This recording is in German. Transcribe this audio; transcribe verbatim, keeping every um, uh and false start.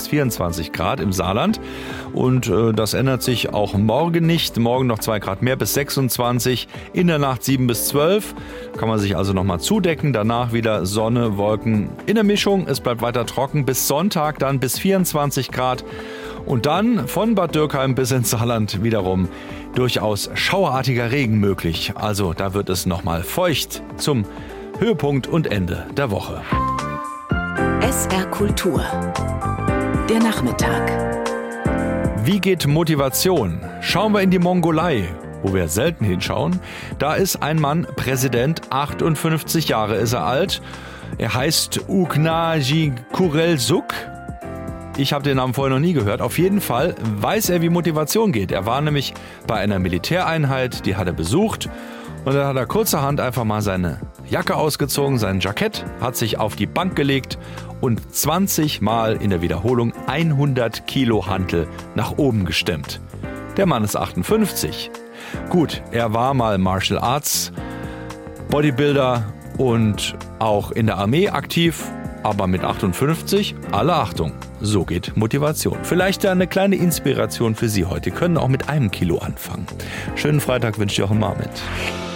vierundzwanzig Grad im Saarland. Und äh, das ändert sich auch morgen nicht. Morgen noch zwei Grad mehr bis sechsundzwanzig. In der Nacht sieben bis zwölf. Kann man sich also nochmal zudecken. Danach wieder Sonne, Wolken in der Mischung. Es bleibt weiter trocken. Bis Sonntag dann bis vierundzwanzig Grad. Und dann von Bad Dürkheim bis ins Saarland wiederum durchaus schauerartiger Regen möglich. Also da wird es nochmal feucht zum Höhepunkt und Ende der Woche. S R Kultur. Der Nachmittag. Wie geht Motivation? Schauen wir in die Mongolei, wo wir selten hinschauen. Da ist ein Mann Präsident, achtundfünfzig Jahre ist er alt. Er heißt Ughnaji Khurelsukh. Ich habe den Namen vorher noch nie gehört. Auf jeden Fall weiß er, wie Motivation geht. Er war nämlich bei einer Militäreinheit, die hat er besucht. Und dann hat er kurzerhand einfach mal seine Jacke ausgezogen, sein Jackett, hat sich auf die Bank gelegt und zwanzig Mal in der Wiederholung hundert Kilo Hantel nach oben gestemmt. Der Mann ist achtundfünfzig. Gut, er war mal Martial Arts Bodybuilder und auch in der Armee aktiv. Aber mit achtundfünfzig, alle Achtung, so geht Motivation. Vielleicht eine kleine Inspiration für Sie heute. Sie können auch mit einem Kilo anfangen. Schönen Freitag wünscht Jochen Marmit.